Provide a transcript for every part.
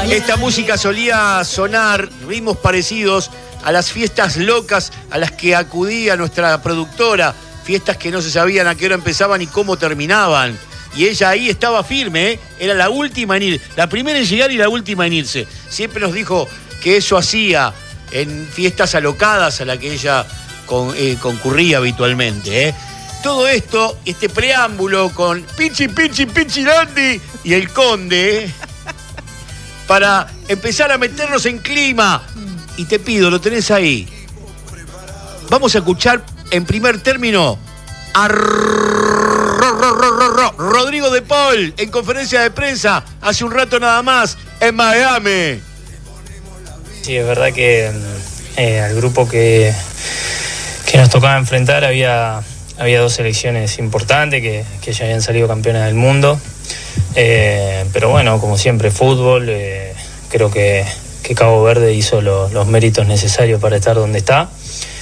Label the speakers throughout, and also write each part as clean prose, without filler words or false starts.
Speaker 1: Esta música solía sonar, ritmos parecidos a las fiestas locas a las que acudía nuestra productora, fiestas que no se sabían a qué hora empezaban y cómo terminaban. Y ella ahí estaba firme, ¿eh? Era la última en ir, la primera en llegar y la última en irse. Siempre nos dijo que eso hacía en fiestas alocadas a las que ella concurría habitualmente, ¿eh? Todo esto, este preámbulo con Pichi Landi y el Conde, para empezar a meternos en clima. Y te pido, lo tenés ahí. Vamos a escuchar en primer término a Rodrigo de Paul en conferencia de prensa hace un rato nada más en Miami.
Speaker 2: Sí, es verdad que al grupo que nos tocaba enfrentar había dos selecciones importantes que ya habían salido campeones del mundo. Pero bueno, como siempre, fútbol, creo que Cabo Verde hizo los méritos necesarios para estar donde está.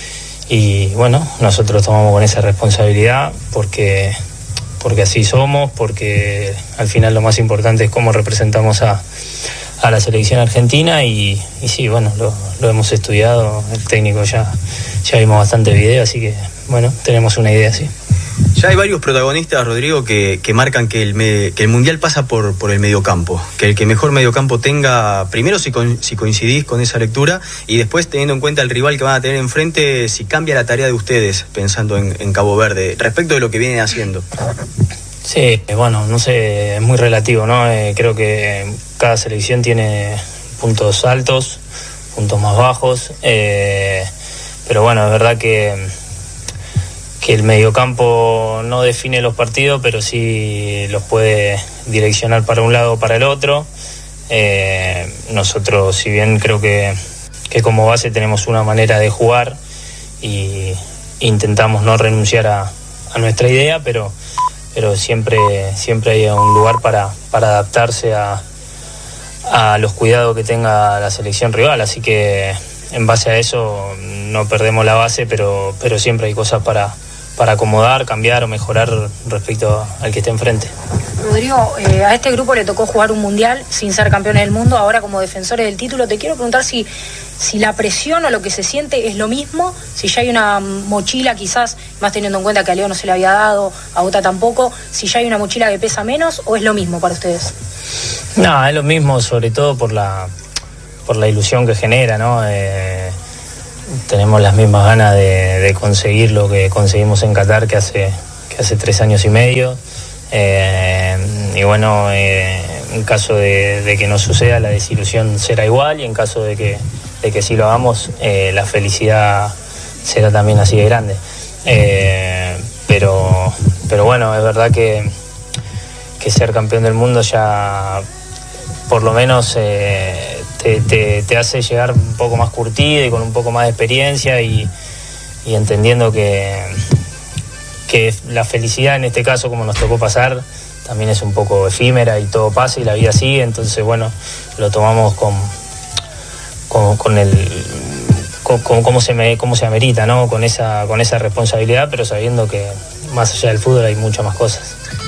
Speaker 2: Y bueno, nosotros tomamos con esa responsabilidad porque así somos, porque al final lo más importante es cómo representamos a la selección argentina y sí, bueno, lo hemos estudiado, el técnico ya vimos bastante video, así que bueno, tenemos una idea, sí.
Speaker 3: Ya hay varios protagonistas, Rodrigo, que marcan que el Mundial pasa por el mediocampo, que el que mejor mediocampo tenga, primero si coincidís con esa lectura, y después teniendo en cuenta el rival que van a tener enfrente, si cambia la tarea de ustedes pensando en Cabo Verde, respecto de lo que vienen haciendo.
Speaker 2: Sí, bueno, no sé, es muy relativo, ¿no? Creo que cada selección tiene puntos altos, puntos más bajos, pero bueno, es verdad que el mediocampo no define los partidos, pero sí los puede direccionar para un lado o para el otro. Nosotros, si bien creo que como base tenemos una manera de jugar y intentamos no renunciar a nuestra idea, pero siempre hay un lugar para adaptarse a los cuidados que tenga la selección rival, así que en base a eso no perdemos la base, pero siempre hay cosas para acomodar, cambiar o mejorar respecto al que esté enfrente.
Speaker 4: Rodrigo, a este grupo le tocó jugar un mundial sin ser campeones del mundo, ahora como defensores del título. Te quiero preguntar si la presión o lo que se siente es lo mismo, si ya hay una mochila quizás, más teniendo en cuenta que a Leo no se le había dado, a Ota tampoco, si ya hay una mochila que pesa menos o es lo mismo para ustedes.
Speaker 2: No, es lo mismo, sobre todo por la ilusión que genera, ¿no? Tenemos las mismas ganas de conseguir lo que conseguimos en Qatar que hace 3 años y medio. Y bueno, en caso de que no suceda, la desilusión será igual, y en caso de que sí lo hagamos, la felicidad será también así de grande. Pero bueno, es verdad que ser campeón del mundo ya por lo menos te hace llegar un poco más curtido y con un poco más de experiencia y entendiendo que la felicidad en este caso, como nos tocó pasar, también es un poco efímera y todo pasa y la vida sigue. Entonces bueno, lo tomamos como se amerita, ¿no? Con esa responsabilidad, pero sabiendo que más allá del fútbol hay muchas más cosas.